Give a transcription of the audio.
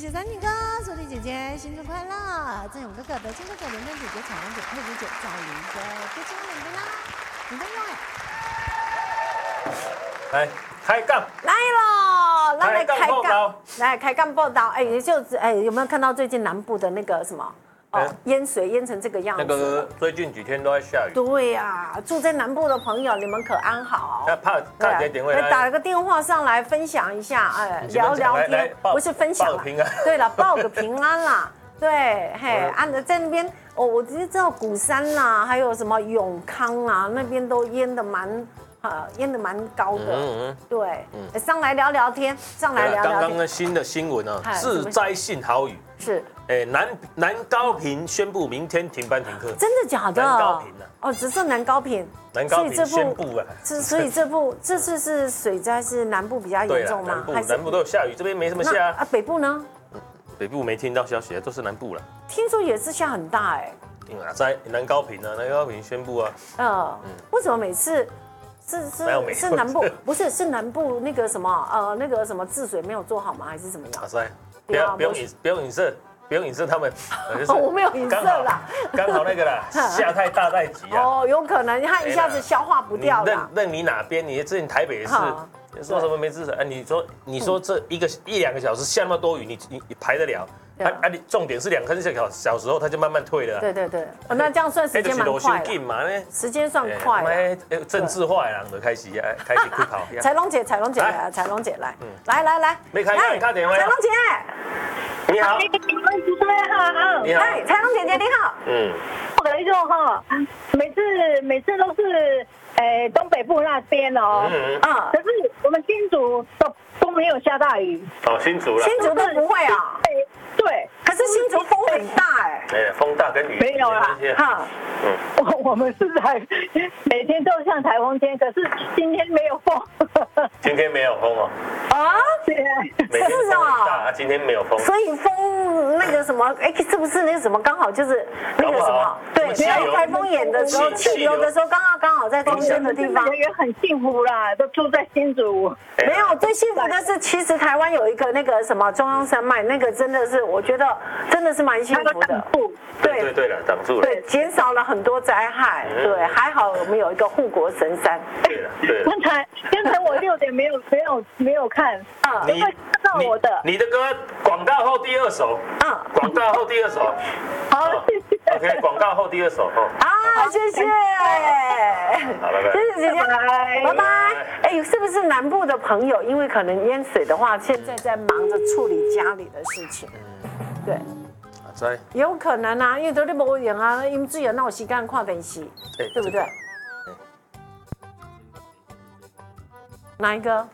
谢谢三井哥、苏丽姐姐，新春快乐！郑勇哥哥、德清哥哥、伦敦姐姐、彩虹姐、佩芝姐、赵琳哥，最亲爱的啦，你的用来开杠， 来喽，来开杠报道， 来开杠报道。有没有看到最近南部的那个什么？淹水淹成这个样子。 那个最近几天都在下雨。 对呀，住在南部的朋友，你们可安好？ 那怕打电话来， 打个电话上来分享一下，聊聊天，不是分享， 报个平安。 对了，报个平安啦。对，嘿，在那边，我知道鼓山啦，还有什么永康啊，那边都淹得蛮高的。对，上来聊聊天，上来聊聊天。 刚刚的新的新闻啊，致灾性豪雨。 是， 南高屏宣布明天停班停课。 真的假的？ 南高屏啊？ 只剩南高屏。 南高屏宣布了。 所以这次是水灾是南部比较严重吗？ 南部都有下雨，这边没什么下啊。北部呢？ 北部没听到消息，都是南部了。 听说也是下很大哎。 在南高屏啊，南高屏宣布啊。 为什么每次是南部？不是是南部那个什么那个什么治水没有做好吗？还是怎么样？ 不用影射，不用影射他们。 我没有影射啦， 刚好那个啦，下太大太急啊。 有可能他一下子消化不掉了。 任你哪边，你之前台北也是。说什么没治水？你说这一两个小时下那么多雨，你排得了？你重点是2、3小时后，它就慢慢退了。 对，那这样算时间蛮快的。时间算快。 政治化的人就开始去跑。 彩龙姐来，来， 没开电话。 彩龙姐， 你好。 主持人好。 你好。 彩龙姐姐你好。 我跟你说哈，每次都是东北部那边哦。可是我们新竹都没有下大雨。 新竹都不会啊。 对， 可是新竹风很大风大跟雨没有啦。我们是每天都像台风天，可是今天没有风。 今天没有风哦。 对， 是啊，今天没有风。 所以风那个什么，是不是那个什么刚好就是那个什么？对，没有台风眼的时候，气流的时候刚好在中间的地方。 也很幸福啦，都住在新竹。 没有，最幸福的是，其实台湾有一个那个什么中央山脉，那个真的是我觉得真的是蛮幸福的。 对了，挡住了。 对，减少了很多灾害。对，还好我们有一个护国神山。 对。 刚才我6点没有看。你会看到我的。 你的歌广告后第2首。广告后第2首。 好，谢谢。 OK， 广告后第2首。 谢谢。 好，拜拜。 谢谢姐姐，拜拜。是不是南部的朋友，因为可能淹水的话，现在在忙着处理家里的事情？对。有可能啊，因为都在无用啊，因水啊，哪有时间看电视，对不对？哪一个？